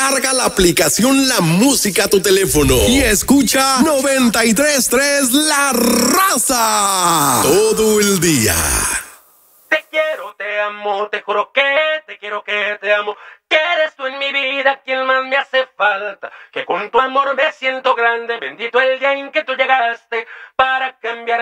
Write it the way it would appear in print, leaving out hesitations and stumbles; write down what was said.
Descarga la aplicación La Música a tu teléfono y escucha 93.3 La Raza todo el día. Te quiero, te amo, te juro que te quiero, que te amo. Que eres tú en mi vida quien más me hace falta. Que con tu amor me siento grande. Bendito el día en que tú llegaste para cambiar